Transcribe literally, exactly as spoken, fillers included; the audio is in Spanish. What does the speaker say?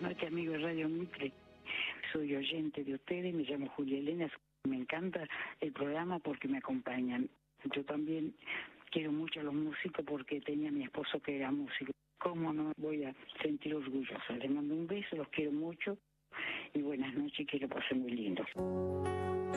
noches, amigos de Radio Mitre. Soy oyente de ustedes, me llamo Julia Elena. Me encanta el programa porque me acompañan. Yo también quiero mucho a los músicos porque tenía a mi esposo que era músico. ¿Cómo no voy a sentir orgullosa? Les mando un beso, los quiero mucho y buenas noches, que lo pasen muy lindo.